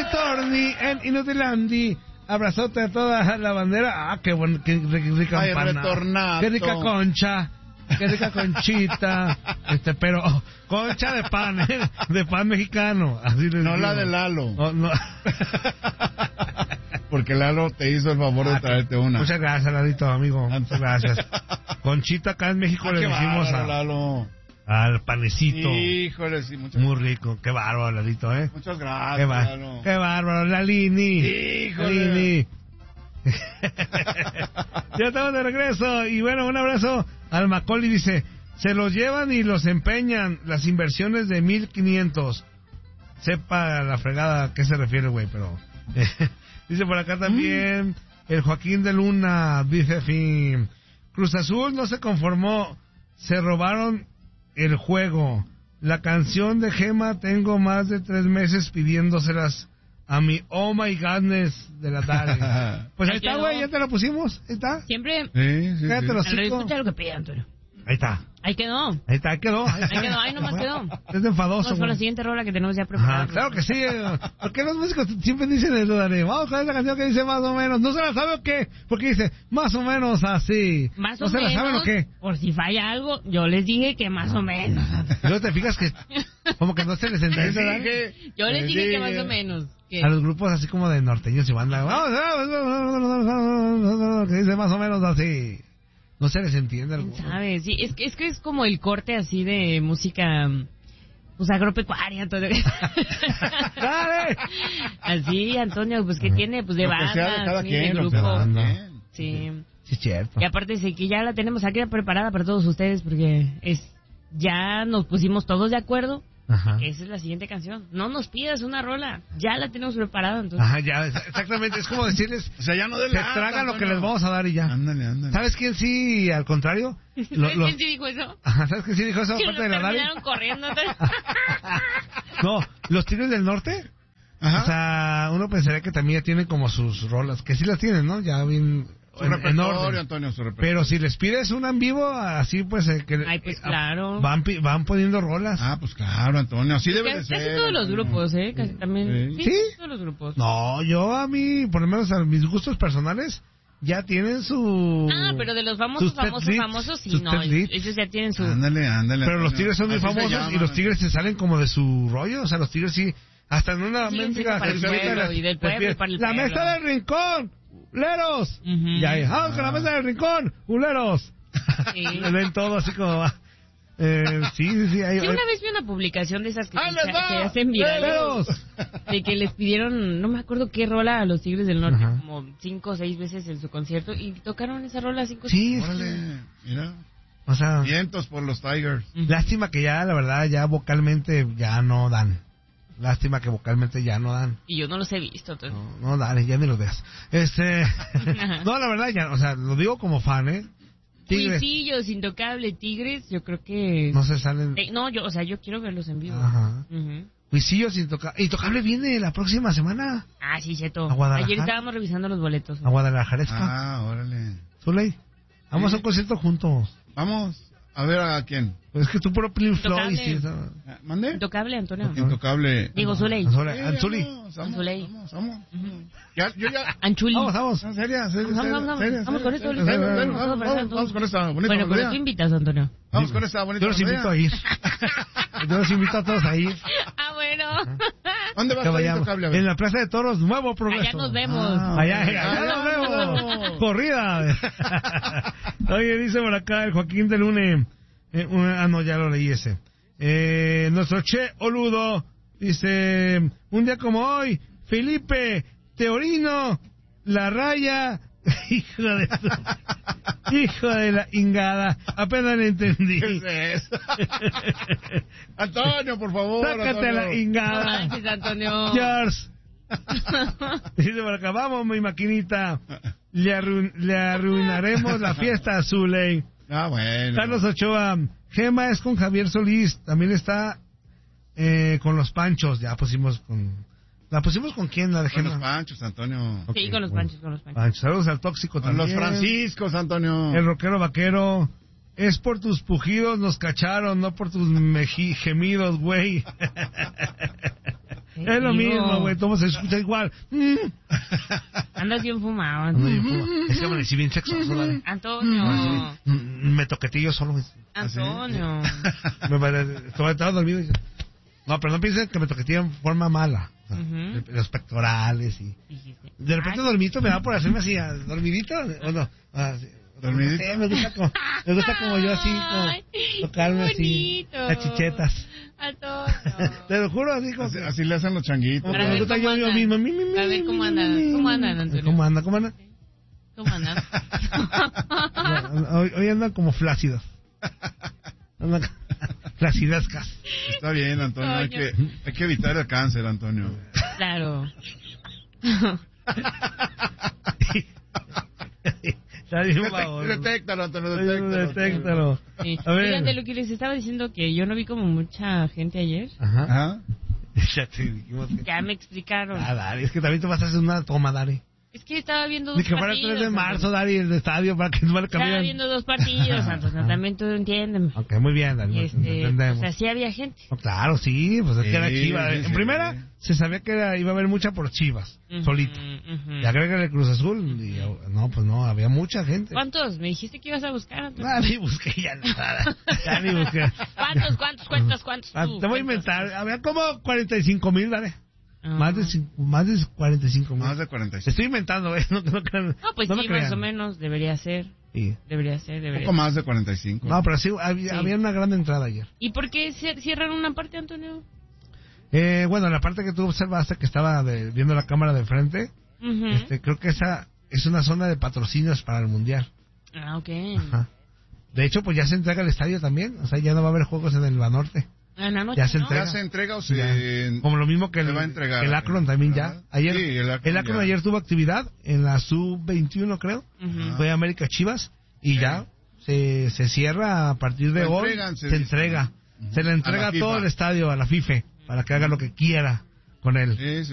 Ritorni en Inutilandi. Abrazote a toda la bandera. Ah, qué bueno, qué rica Ay, empanada. retornato. Qué rica concha. Qué rica conchita. Pero concha de pan, de pan mexicano. Así les No digo. la de Lalo. Oh, no. Porque Lalo te hizo el favor de traerte una. Muchas gracias, Lalito, amigo. Muchas gracias. Conchita acá en México le qué decimos bárbaro, Lalo. al panecito. Híjole, sí, muchas Muy rico. Qué bárbaro, Lalito, Muchas gracias, Lalo. Qué bárbaro, Lalini. Híjole. Lalini. Ya estamos de regreso. Y bueno, un abrazo al Macaulay. Dice, se los llevan y los empeñan. Las inversiones de 1,500. Sepa la fregada a qué se refiere, güey, pero... Dice por acá también el Joaquín de Luna, dice fin, Cruz Azul no se conformó, se robaron el juego. La canción de Gema tengo más de 3 meses pidiéndoselas a mi Oh My Godness de la tarde. Pues ahí está, güey, ya te la pusimos, ahí está. Siempre. Sí. Cállate los hocico. Escucha lo que pide, Antonio. Ahí está. Ahí quedó. Ahí está, ahí quedó. Ahí nomás quedó. Es de enfadoso. Vamos con la güey. siguiente rola que tenemos ya preparada. Claro que sí. ¿Por qué los músicos siempre dicen eso, Dani? Vamos con esa canción que dice más o menos. ¿No se la sabe o qué? Porque dice más o menos así. Más ¿No o se menos. la saben o qué? Por si falla algo, yo les dije que más o menos. Y luego te fijas que como que no se les entiende, Dani. Yo les dije que más o menos. Que... A los grupos así como de norteños y banda. Que dice más o menos así. No se les entiende. ¿Quién sabe? Sí, es que es como el corte así de música, pues agropecuaria, Antonio. ¡Dale! Así, Antonio, pues que tiene, pues de Lo que sea de banda, cada sí, quien, de lo que grupo. sea de cada banda. quien. Sí. Sí, es cierto. Y aparte dice que ya la tenemos aquí preparada para todos ustedes porque ya nos pusimos todos de acuerdo. Ajá. Esa es la siguiente canción. No nos pidas una rola, ya la tenemos preparada. Entonces. Ajá, ya, exactamente. Es como decirles, O sea, ya no de se tragan lo que les vamos a dar y ya. Ándale. ¿Sabes quién sí, al contrario? ¿Sabes quién sí dijo eso? Ajá, ¿sabes quién sí dijo eso? Que Aparte nos de la Dari. terminaron corriendo. No, los Tigres del Norte. Ajá. O sea, uno pensaría que también ya tienen como sus rolas, que sí las tienen, ¿no? Ya bien Su en repertorio, orden. Antonio, su repertorio. Pero si les pides una en vivo, así pues que Ay, pues claro. van poniendo rolas. Ah, pues claro, Antonio, así debe de Casi ser. todos los Antonio. grupos, casi también. Sí. ¿Sí? Todos los grupos. No, yo a mí, por lo menos a mis gustos personales, ya tienen su... Ah, pero de los sus famosos, pet famosos, sí, sus no. pet hits. Ellos ya tienen su... Ándale. Pero los Antonio. Tigres son muy Así se famosos llaman. y los Tigres se salen como de su rollo. O sea, los Tigres sí, hasta en una Sí, mendiga... sí, para el pueblo y del pueblo y para el La pueblo. mesa del rincón, uleros. Ujú. Ya, vamos con la mesa del rincón, uleros. Sí. Le ven todo así como va. Sí. Hay, Sí, una vez vi una publicación de esas que, ¡Ahí les va! que hacen virales, ¡Uleros! de que les pidieron, no me acuerdo qué rola a los Tigres del Norte, Ajá. como 5 o 6 veces en su concierto, y tocaron esa rola 5 Sí, Órale, mira. o sea, Vientos por los Tigers. lástima que ya, la verdad, ya vocalmente ya no dan. Lástima que vocalmente ya no dan. y yo no los he visto. Entonces... No, dale, ya ni los veas. No, la verdad, ya, o sea, lo digo como fan, Tigres. Huisillos, Intocable, Tigres, yo creo que... No se salen. No, yo quiero verlos en vivo. Ajá. Ujú. Huisillos, Intocable viene la próxima semana. Ah, sí, cierto. ¿A Guadalajara? Ayer estábamos revisando los boletos. A Guadalajaresca. Ah, órale. Zuley, vamos Sí. a un concierto juntos. Vamos a ver a quién. Es que tú puro Pink Floyd. Intocable. Sí, eso. ¿Mande? Intocable, Antonio. Intocable. Digo, Zuley. Anzuli. Vamos. Yo ya. Anchuli. Vamos. Seria. Vamos con esto. Vamos con esta bonita Bueno, pero melodía. tú invitas, Antonio. Vamos con esta bonita Yo los invito a melodía. ir. Yo los invito a todos a ir. Ah, bueno. ¿Dónde va a Que estar vayamos. Intocable? A ver. En la Plaza de Toros, Nuevo Progreso. Allá nos vemos. Ah, Allá nos vemos. Corrida. Oye, dice por acá el Joaquín de Lune. No, ya lo leí ese. Nuestro Che Oludo dice: un día como hoy, Felipe Teorino, La Raya. Hijo de la ingada. Apenas le entendí. ¿Qué es eso? Antonio, por favor. Sácate Antonio. la No ingada. manches, Antonio. George. Dice por acá: vamos, mi maquinita. Le arruinaremos la fiesta a Zuley. Ah, bueno. Carlos Ochoa: Gema es con Javier Solís. También está con los Panchos. Ya pusimos con... ¿La pusimos con quién, la de Con Gema? los Panchos, Antonio. Sí, con los panchos, con los panchos. Panchos. Saludos al Tóxico Con también. los Franciscos, Antonio. El rockero vaquero: es por tus pujidos nos cacharon, no por tus gemidos, güey. Es lo mismo, güey, todo se escucha igual. Andas bien fumado, No, Antonio. yo como- es que amanecí bien sexoso, dale. Antonio. Me toquetillo solo, güey. Antonio. Estaba dormido y... No, pero no piensen que me toquetillo en forma mala. O sea, Ujú. los pectorales y... Dijiste. De repente dormito me da por hacerme así, dormidito, o no, así. ¿Dormidito? Sí, me gusta como yo así, como Ay, tocarme qué así, bonito. las chichetas. Antonio. Te lo juro, así como Así, que- así le hacen los changuitos. como Para que me ver gusta cómo yo andan. mismo. Para ver cómo andan. ¿Cómo andan, Antonio? ¿Cómo anda? ¿Cómo anda? ¿Cómo andan? Hoy andan como flácidos. Andan flacidescas. Está bien, Antonio. Hay que evitar el cáncer, Antonio. Claro. Está bien, baboso. Detéctalo, Antonio, Detéctalo. Sí. A ver. Oigan, de lo que les estaba diciendo, que yo no vi como mucha gente ayer. Ajá. Ajá. Ya te dijimos que... Ya me explicaron. Dari, es que también te vas a hacer una toma, Dari. Es que estaba viendo Ni dos que fuera el partidos. 3 de marzo, Antonio. Dari, el estadio, para que no le Estaba cambien. viendo dos partidos, Antonio. También tú entiéndeme. Ok, muy bien, Dari, entendemos. O sea, sí había gente. No, claro, sí, pues es que era Sí, Chivas. sí, En sí. primera, se sabía que iba a haber mucha por Chivas, solito. Ujú. Y agrégale el Cruz Azul, y no, pues no, había mucha gente. ¿Cuántos? Me dijiste que ibas a buscar, Antonio. Ah, ni busqué ya nada. Ya ni busqué. ¿Cuántos? Ah, tú? te voy a inventar. Había como 45,000, dale. Ah. Más de 45,000. Más de Te 45. estoy inventando, ¿eh? No crean. No, pues no me sí, más crean. o menos. Debería ser. Sí. Un poco más de 45. No, pero sí, había una gran entrada ayer. ¿Y por qué cierran una parte, Antonio? Bueno, la parte que tú observaste que estaba viendo la cámara de frente, Ujú. creo que esa es una zona de patrocinios para el Mundial. Ah, ok. Ajá. De hecho, pues ya se entrega el estadio también. O sea, ya no va a haber juegos en el Banorte. En la noche, Ya se ¿no? entrega. ¿Ya se entrega o se...? Ya. Como lo mismo que se el, va a entregar. el Akron también ya. Ajá. Ayer, Sí, el Akron ya. ayer tuvo actividad en la Sub-21, creo. Ujú. Fue América Chivas. Y Sí. ya se cierra a partir de Lo hoy. entregan, Se se dice. entrega. Se le A entrega la todo FIFA. el estadio a la FIFA para que haga lo que quiera con él. Sí, sí.